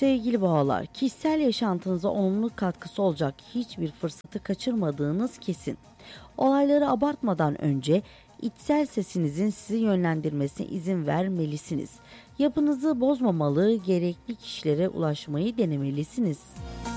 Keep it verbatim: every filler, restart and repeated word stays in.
Sevgili boğalar, kişisel yaşantınıza olumlu katkısı olacak hiçbir fırsatı kaçırmadığınız kesin. Olayları abartmadan önce içsel sesinizin sizi yönlendirmesine izin vermelisiniz. Yapınızı bozmamalı, gerekli kişilere ulaşmayı denemelisiniz.